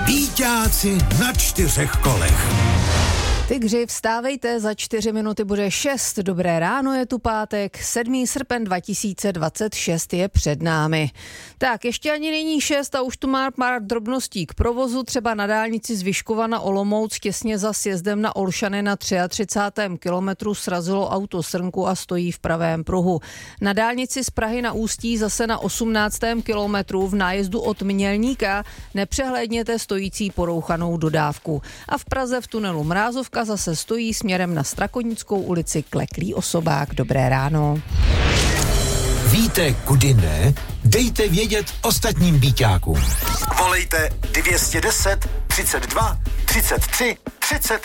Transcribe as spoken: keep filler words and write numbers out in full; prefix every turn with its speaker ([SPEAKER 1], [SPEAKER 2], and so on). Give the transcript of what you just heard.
[SPEAKER 1] Býťáci na čtyřech kolech.
[SPEAKER 2] Tygři, vstávejte, za čtyři minuty bude šest. Dobré ráno, je tu pátek, sedmý srpen dva tisíce dvacet šest je před námi. Tak, ještě ani není šest a už tu má pár drobností k provozu, třeba na dálnici z Vyškova na Olomouc, těsně za sjezdem na Olšany na třicátém třetím kilometru srazilo auto srnku a stojí v pravém pruhu. Na dálnici z Prahy na Ústí zase na osmnáctém kilometru v nájezdu od Mělníka nepřehlédněte stojící porouchanou dodávku. A v Praze v tunelu Mrázovka zase stojí směrem na Strakonickou ulici kleklý osobák. Dobré ráno.
[SPEAKER 1] Víte, kudy ne? Dejte vědět ostatním býťákům.
[SPEAKER 3] Volejte dvě stě deset, třicet dva, třicet tři, třicet